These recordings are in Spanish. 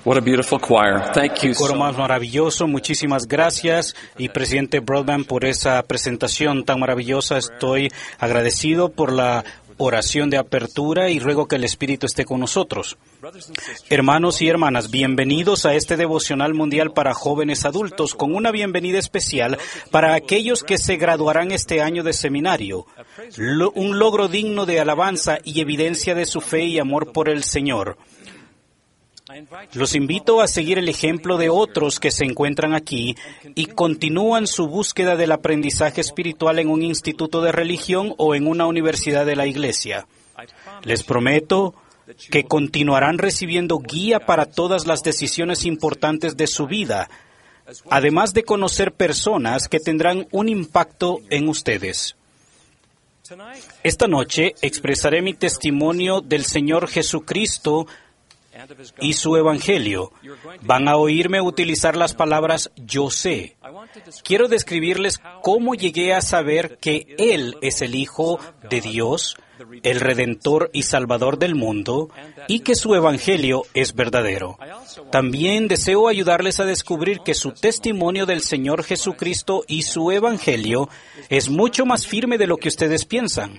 What a beautiful choir. Thank you Coro so más much. maravilloso, muchísimas gracias y Presidente Broadbent por esa presentación tan maravillosa. Estoy agradecido por la oración de apertura y ruego que el Espíritu esté con nosotros. Hermanos y hermanas, bienvenidos a este devocional mundial para jóvenes adultos con una bienvenida especial para aquellos que se graduarán este año de seminario. Un logro digno de alabanza y evidencia de su fe y amor por el Señor. Los invito a seguir el ejemplo de otros que se encuentran aquí y continúan su búsqueda del aprendizaje espiritual en un instituto de religión o en una universidad de la Iglesia. Les prometo que continuarán recibiendo guía para todas las decisiones importantes de su vida, además de conocer personas que tendrán un impacto en ustedes. Esta noche expresaré mi testimonio del Señor Jesucristo y su Evangelio. Van a oírme utilizar las palabras yo sé. Quiero describirles cómo llegué a saber que Él es el Hijo de Dios, el Redentor y Salvador del mundo, y que su Evangelio es verdadero. También deseo ayudarles a descubrir que su testimonio del Señor Jesucristo y su Evangelio es mucho más firme de lo que ustedes piensan.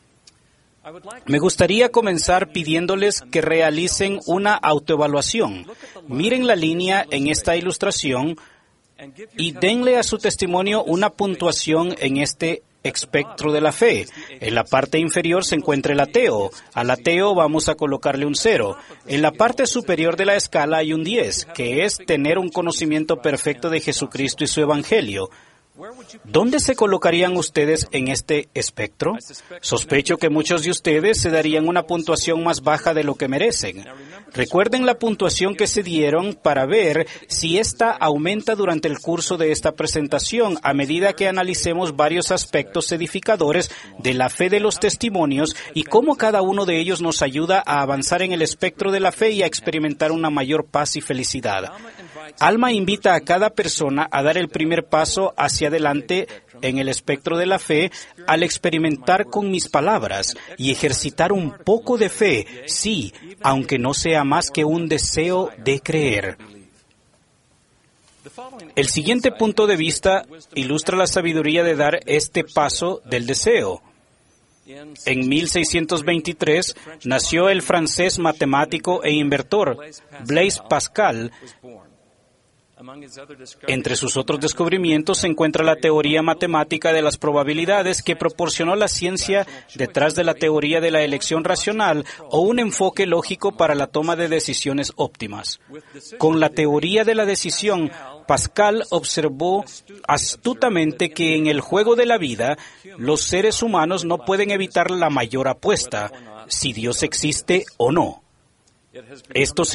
Me gustaría comenzar pidiéndoles que realicen una autoevaluación. Miren la línea en esta ilustración y denle a su testimonio una puntuación en este espectro de la fe. En la parte inferior se encuentra el ateo. Al ateo vamos a colocarle un 0. En la parte superior de la escala hay un 10, que es tener un conocimiento perfecto de Jesucristo y su Evangelio. ¿Dónde se colocarían ustedes en este espectro? Sospecho que muchos de ustedes se darían una puntuación más baja de lo que merecen. Recuerden la puntuación que se dieron para ver si ésta aumenta durante el curso de esta presentación a medida que analicemos varios aspectos edificadores de la fe de los testimonios y cómo cada uno de ellos nos ayuda a avanzar en el espectro de la fe y a experimentar una mayor paz y felicidad. Alma invita a cada persona a dar el primer paso hacia adelante en el espectro de la fe al experimentar con mis palabras y ejercitar un poco de fe, sí, aunque no sea más que un deseo de creer. El siguiente punto de vista ilustra la sabiduría de dar este paso del deseo. En 1623 nació el francés matemático e inventor Blaise Pascal. Entre sus otros descubrimientos se encuentra la teoría matemática de las probabilidades que proporcionó la ciencia detrás de la teoría de la elección racional o un enfoque lógico para la toma de decisiones óptimas. Con la teoría de la decisión, Pascal observó astutamente que en el juego de la vida, los seres humanos no pueden evitar la mayor apuesta, si Dios existe o no. Esto